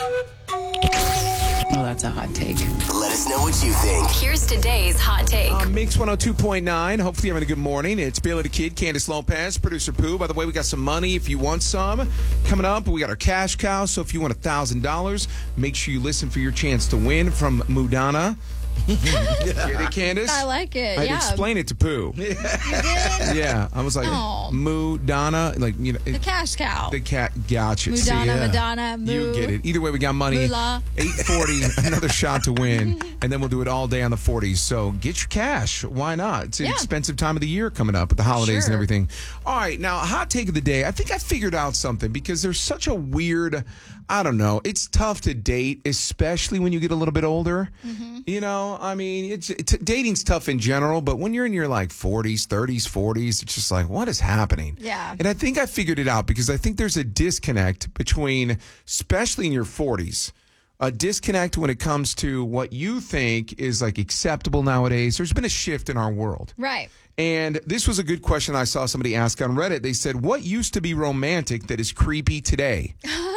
Well, that's a hot take. Let us know what you think. Here's today's hot take. Mix 102.9. Hopefully you're having a good morning. It's Bailey the Kid, Candace Lopez, producer Pooh. By the way, we got some money if you want some coming up. We got our cash cow. So if you want $1,000, make sure you listen for your chance to win from Mudana. Get it, Candace? I like it. I had to Yeah. explain it to Pooh. You did? Yeah, I was like, Aw. Mudana, like, you know, The cash cow. the cat. Gotcha. Mudana, See, Madonna, Moo. you get it. Either way, we got money. Moolah. 840, another shot to win, and then we'll do it all day on the 40s. So get your cash. Why not? It's an Yeah. expensive time of the year coming up with the holidays and Sure. everything. All right, now, hot take of the day. I think I figured out something because there's such a weird, I don't know, it's tough to date, especially when you get a little bit older. You know, I mean, dating's tough in general, but when you're in your like 40s, 30s, 40s, it's just like, what is happening? Yeah. And I think I figured it out because I think there's a disconnect between, especially in your 40s, a disconnect when it comes to what you think is like acceptable nowadays. There's been a shift in our world. Right. And this was a good question I saw somebody ask on Reddit. They said, what used to be romantic that is creepy today?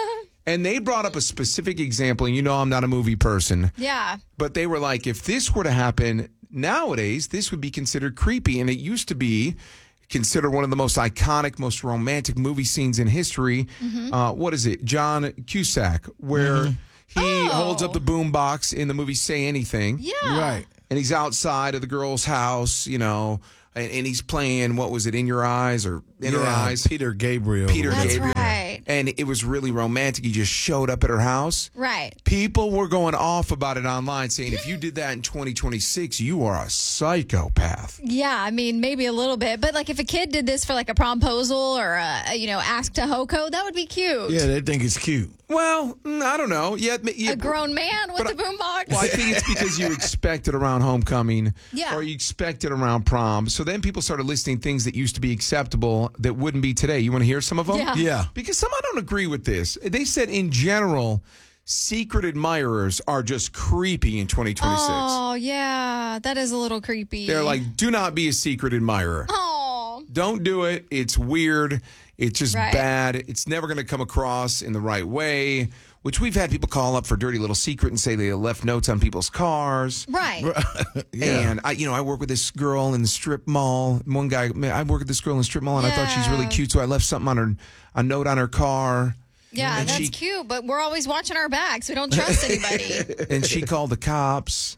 And they brought up a specific example, and you know I'm not a movie person, Yeah. but they were like, if this were to happen nowadays, this would be considered creepy. And it used to be considered one of the most iconic, most romantic movie scenes in history. What is it? John Cusack, where he holds up the boombox in the movie Say Anything. Yeah. Right. And he's outside of the girl's house, you know, and he's playing, what was it, In Your Eyes or In Her Eyes? Peter Gabriel. Peter That's Gabriel. right. And it was really romantic. He just showed up at her house. Right. People were going off about it online saying, if you did that in 2026, you are a psychopath. Yeah, I mean, maybe a little bit. But, like, if a kid did this for, like, a promposal or, ask to Hoko, that would be cute. Yeah, they think it's cute. Well, I don't know. Yeah, A grown man with but a boombox. Well, I think it's because you expect it around homecoming Yeah. or you expect it around prom. So then people started listing things that used to be acceptable that wouldn't be today. You want to hear some of them? Yeah. Yeah. Because some I don't agree with this. They said in general, secret admirers are just creepy in 2026. Oh, yeah. That is a little creepy. They're like, do not be a secret admirer. Oh. Don't do it. It's weird. It's just Right. bad. It's never going to come across in the right way, which we've had people call up for dirty little secret and say they left notes on people's cars. Right. Yeah. And I work with this girl in the strip mall. One guy, I work with this girl in the strip mall, and I thought she's really Yeah. cute, so I left something on her, a note on her car. Yeah, And that's she- cute, but we're always watching our backs. We don't trust anybody. And she called the cops,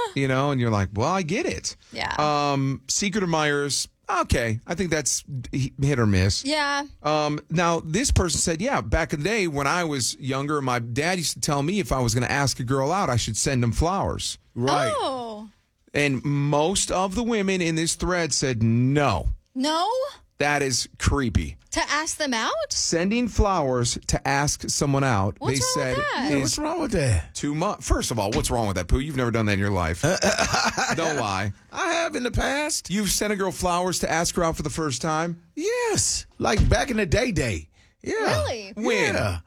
and you're like, well, I get it. Yeah. Secret admirers, okay. I think that's hit or miss. Yeah. Now, this person said, yeah, back in the day when I was younger, my dad used to tell me if I was going to ask a girl out, I should send them flowers. Right. Oh. And most of the women in this thread said, no, No? that is creepy. To ask them out? Sending flowers to ask someone out, What's they wrong said, with that? Yeah, is what's wrong with that? too much. First of all, what's wrong with that, Pooh? You've never done that in your life. Don't lie. I have in the past. You've sent a girl flowers to ask her out for the first time? Yes. Like back in the day. Yeah. Really? When? Yeah.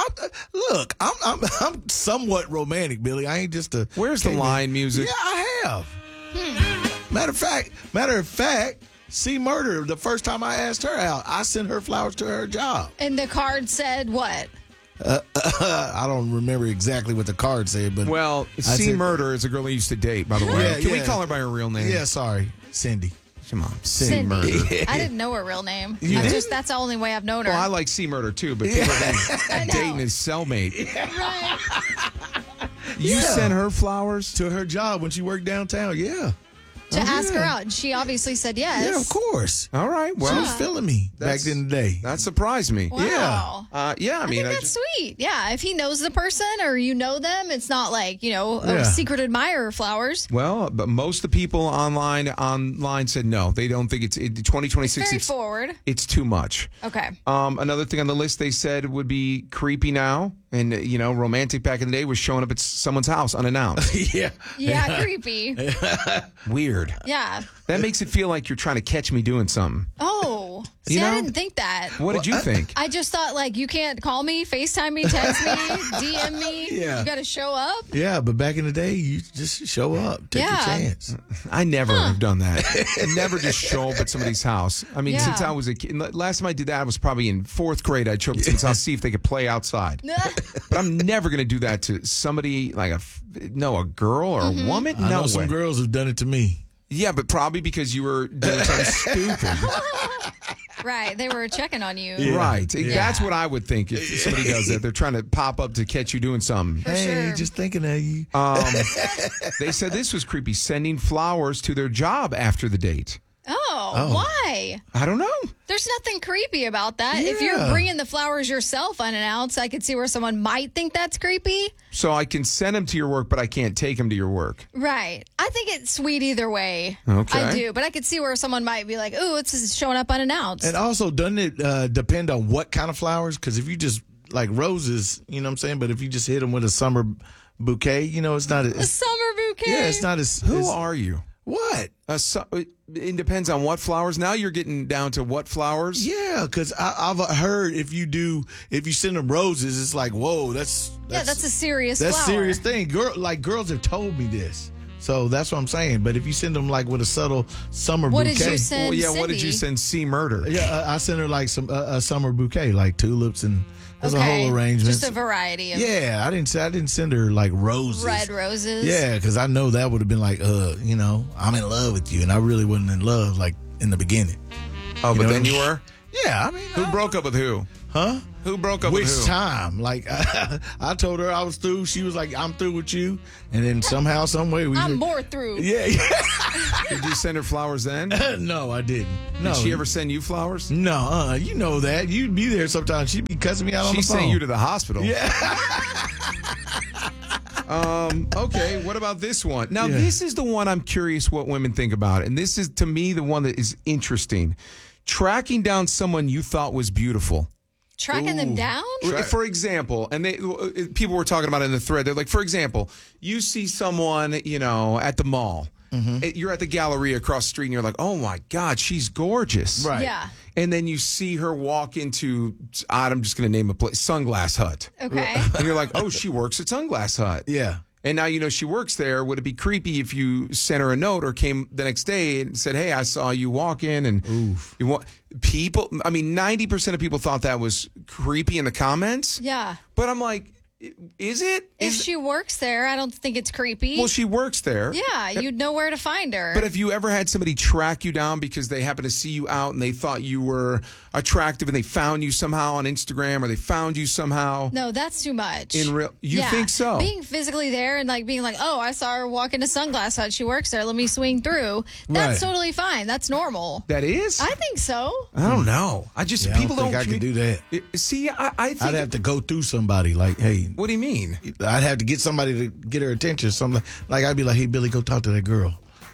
I'm somewhat romantic, Billy. I ain't just a. Where's the line music? Yeah, I have. Matter of fact, C Murder. The first time I asked her out, I sent her flowers to her job. And the card said what? I don't remember exactly what the card said, but Well, C said- Murder is a girl I used to date, by the way. Yeah, Can we yeah. call her by her real name? yeah, sorry, Cindy. Come on. C Cindy. Murder. I didn't know her real name. You didn't? That's the only way I've known her. Well, I like C Murder too, but people think I know. dating his cellmate. Right. You Yeah. sent her flowers? To her job when she worked downtown. Yeah. To ask her yeah. out. And she obviously said yes. Yeah, of course. All right. She Well, was feeling me back That's- in the day. that surprised me. Wow. Yeah, I I mean, think that's sweet. Yeah, if he knows the person or you know them, it's not like, Yeah. secret admirer flowers. well, but most of the people online said no. They don't think it's 2026. Very forward. It's too much. Okay. Another thing on the list they said would be creepy now, and romantic back in the day was showing up at someone's house unannounced. Yeah. Yeah, creepy. Weird. Yeah. That makes it feel like you're trying to catch me doing something. Oh. See, I didn't think that. What did you think? I just thought, like, you can't call me, FaceTime me, text me, DM me. Yeah. You got to show up. Yeah, but back in the day, you just show up, take a chance. I never have done that. Never just show up at somebody's house. I mean, Yeah. since I was a kid, last time I did that, I was probably in 4th grade. I'd show up to someone's house, see if they could play outside. But I'm never going to do that to somebody like a girl or a woman. I No know way. some girls have done it to me. Yeah, but probably because you were doing something stupid. Right. They were checking on you. Yeah. Right. That's what I would think if somebody does that. They're trying to pop up to catch you doing something. Hey, sure. just thinking of you. They said this was creepy, sending flowers to their job after the date. Oh, why? I don't know. There's nothing creepy about that. If Yeah. you're bringing the flowers yourself unannounced, I could see where someone might think that's creepy. So I can send them to your work, but I can't take them to your work. Right. I think it's sweet either way. Okay. I do. But I could see where someone might be like, ooh, it's just showing up unannounced. And also, doesn't it depend on what kind of flowers? Because if you just, like roses, you know what I'm saying? But if you just hit them with a summer bouquet, you know, it's not A summer bouquet. Yeah, it's not as. Who are you? What? It depends on what flowers. Now you're getting down to what flowers? Yeah, because I've heard if you send them roses, it's like, whoa, that's that's a serious that's flower. serious thing. Girls have told me this, so that's what I'm saying. But if you send them like with a subtle summer What bouquet, did you send? Well, yeah. What did Cindy? you send? C Murder. yeah, I sent her like some a summer bouquet, like tulips and there's a whole arrangement. Just a variety of Yeah, I didn't send her like roses. red roses. Yeah, because I know that would have been like, you know, I'm in love with you, and I really wasn't in love like in the beginning. Oh, You but know then what I you mean? were? Yeah, I mean, Who broke up with who? Huh? Who broke up with Which who? time? Like, I told her I was through. She was like, I'm through with you. And then somehow, some way, we I'm were- more through. Yeah, Did you send her flowers then? yeah. No, I didn't. No. Did she ever send you flowers? No, you know that. You'd be there sometimes. She'd be cussing me out on She the phone. sent you to the hospital. Yeah. Okay, what about this one? Now, Yeah. this is the one I'm curious what women think about. And this is, to me, the one that is interesting. Tracking down someone you thought was beautiful. Tracking them down? For example, and people were talking about it in the thread. They're like, for example, you see someone, you know, at the mall. You're at the Galleria across the street and you're like, oh my God, she's gorgeous. Right. Yeah. And then you see her walk into, I'm just going to name a place, Sunglass Hut. Okay. And you're like, oh, she works at Sunglass Hut. Yeah. And now you know she works there. Would it be creepy if you sent her a note or came the next day and said, hey, I saw you walk in and you want people? I mean, 90% of people thought that was creepy in the comments. Yeah. But I'm like, is it? If she works there, I don't think it's creepy. Well, she works there. yeah, you'd know where to find her. But have you ever had somebody track you down because they happen to see you out and they thought you were attractive and they found you somehow on Instagram or they found you somehow no, that's too much. in real? You Yeah. think so? Being physically there and like being like, oh, I saw her walk into Sunglass Hut. She works there. Let me swing through. That's Right. totally fine. That's normal. that is? I think so. I don't know. I just Yeah, people I don't think I could do that. See, I think. I'd have to go through somebody like, hey, What do you mean? I'd have to get somebody to get her attention. Something like I'd be like, hey, Billy, go talk to that girl.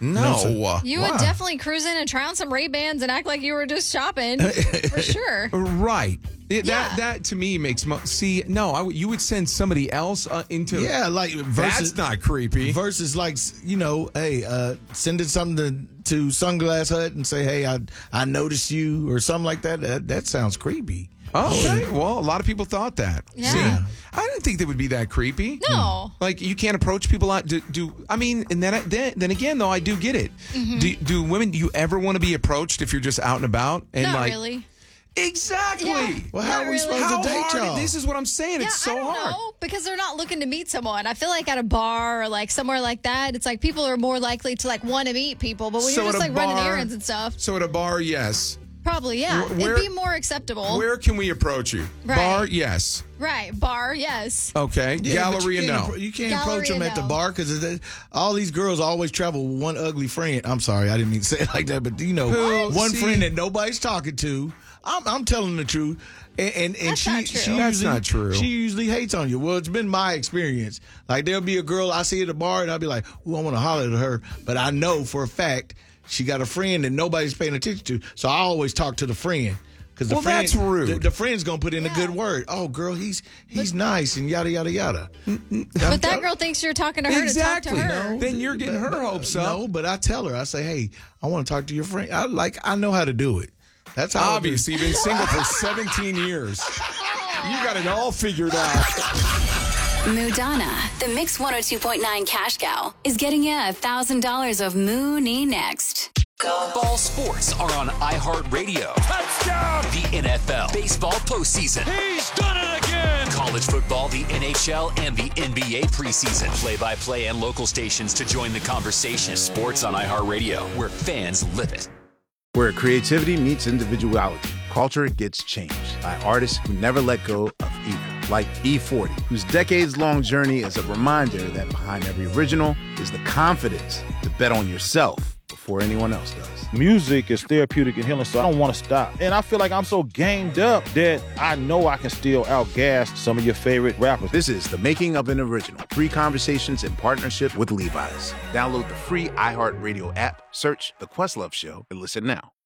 No. You would definitely cruise in and try on some Ray-Bans and act like you were just shopping for sure. Right. Yeah. That to me makes see. No, you would send somebody else into. Yeah, like versus That's not creepy. versus like, you know, hey, sending something to Sunglass Hut and say, hey, I noticed you or something like that. That sounds creepy. Okay. Well, a lot of people thought that. Yeah. See, I didn't think that would be that creepy. No. Like you can't approach people out. I mean, and then again, though, I do get it. Do women? Do you ever want to be approached if you're just out and about? And Not like, really. Exactly. Yeah. Well, how Not are we really. supposed How to date hard? y'all? This is what I'm saying. Yeah, It's so I don't hard. know because they're not looking to meet someone. I feel like at a bar or like somewhere like that, it's like people are more likely to like want to meet people. But when So you're just at a like running bar- errands and stuff, So at a bar, yes. probably yeah, Where- it'd be more acceptable. Where can we approach you? Right. Bar, yes. Right, bar, yes. Okay. Yeah, but Galleria, you can't, no. You can't approach Galleria, them at the no. bar because all these girls always travel with one ugly friend. I'm sorry, I didn't mean to say it like that, but you know, Who? one See- friend that nobody's talking to. I'm telling the truth, and That's she not true. she That's usually, not true. She usually hates on you. Well, it's been my experience. Like there'll be a girl I see at the bar, and I'll be like, "Ooh, I want to holler at her," but I know for a fact she got a friend that nobody's paying attention to. So I always talk to the friend. Because Well, that's rude. The friend's gonna put in a Yeah. good word. Oh, girl, he's nice and yada yada yada. But that girl thinks you're talking to her Exactly. to talk to her. No. Then you're getting her hopes up. No, but I tell her, I say, hey, I want to talk to your friend. I know how to do it. That's how Obviously, you've been single for 17 years. You got it all figured out. Mudana, the Mix 102.9 cash cow, is getting you $1,000 of Mooney next. Ball sports are on iHeartRadio. Touchdown! The NFL, baseball postseason. He's done it again! College football, the NHL, and the NBA preseason. Play-by-play and local stations to join the conversation. Sports on iHeartRadio, where fans live it. Where creativity meets individuality, culture gets changed by artists who never let go of either. Like E40, whose decades-long journey is a reminder that behind every original is the confidence to bet on yourself before anyone else does. Music is therapeutic and healing, so I don't want to stop. And I feel like I'm so gamed up that I know I can still outgas some of your favorite rappers. This is The Making of an Original. 3 conversations in partnership with Levi's. Download the free iHeartRadio app, search The Questlove Show, and listen now.